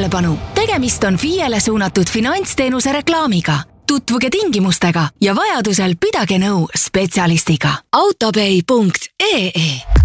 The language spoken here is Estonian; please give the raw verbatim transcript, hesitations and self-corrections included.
tähelepanu, tegemist on F I E-le suunatud finantsteenuse reklaamiga. Tutvuge tingimustega ja vajadusel pidage nõu spetsialistiga. autopay punkt ee